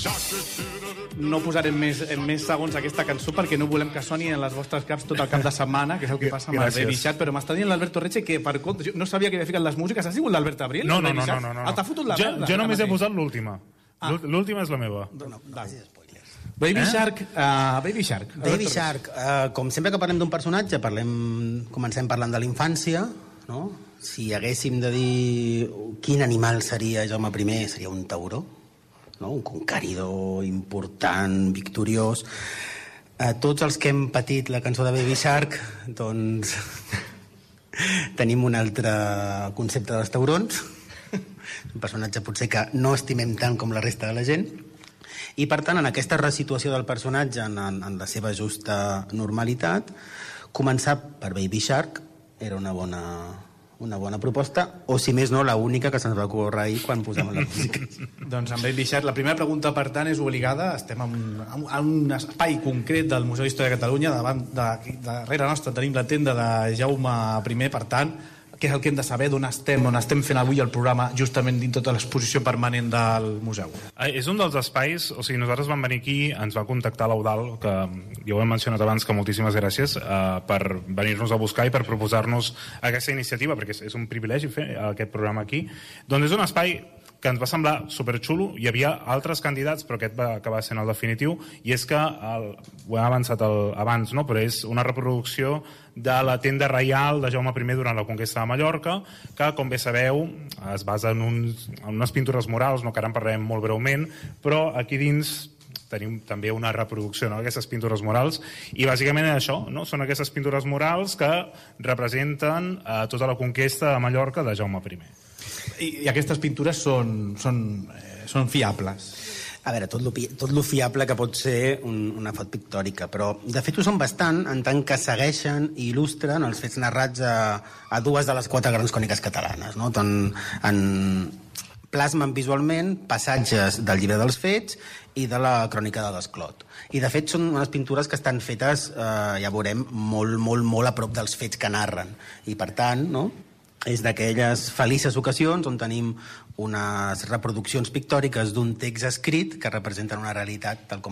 No posarem més segons aquesta cançó perquè no volem que soni en les vostres caps tot el cap de setmana, que és el que passa amb el Baby Shark, però m'està dient l'Alberto Reche que per compte, jo no sabia que havia ficat les músiques. Ha sigut l'Albert Abril? No. T'ha fotut la merda? Jo només he posat l'última. L'última és la meva. Baby Shark. Baby Shark. Com sempre que parlem d'un personatge, comencem parlant de la infància, no? Si haguéssim de dir quin animal seria Jaume I, seria un tauró, no? Un conqueridor important, victoriós. Tots els que hem patit la cançó de Baby Shark, doncs tenim un altre concepte dels taurons, un personatge potser que no estimem tant com la resta de la gent, i per tant en aquesta resituació del personatge en la seva justa normalitat, començar per Baby Shark era una bona proposta, o si més no, l'única que se'ns va ocórrer ahir quan posem la música. Doncs amb Baby Shark, la primera pregunta, per tant, és obligada. Estem en un espai concret del Museu d'Història de Catalunya. Darrere nostra tenim la tenda de Jaume I, per tant, què és el que hem de saber, on estem fent avui el programa, justament dins tota l'exposició permanent del museu. És un dels espais, o sigui, nosaltres vam venir aquí, ens va contactar l'Eudal, que ja ho hem mencionat abans, que moltíssimes gràcies, per venir-nos a buscar i per proposar-nos aquesta iniciativa, perquè és un privilegi fer aquest programa aquí. Doncs és un espai que ens va semblar superxulo. Hi havia altres candidats, però aquest va acabar sent el definitiu, i és que, ho hem avançat abans, no? Però és una reproducció de la tenda reial de Jaume I durant la conquesta de Mallorca, que, com bé sabeu, es basa en unes pintures murals, no, que ara en parlarem molt breument, però aquí dins tenim també una reproducció, no?, d'aquestes pintures murals, i bàsicament això, no?, són aquestes pintures murals que representen tota la conquesta de Mallorca de Jaume I. I aquestes pintures són fiables? A veure, tot lo fiable que pot ser una fot pictòrica, però de fet ho són bastant, en tant que segueixen i il·lustren els fets narrats a dues de les 4 grans cròniques catalanes, no? Plasmen visualment passatges del llibre dels fets i de la crònica de Desclot. I de fet són unes pintures que estan fetes, ja veurem, molt, molt, molt a prop dels fets que narren. I per tant, no?, és d'aquelles felices ocasions on tenim unes reproduccions pictòriques d'un text escrit que representen una realitat tal com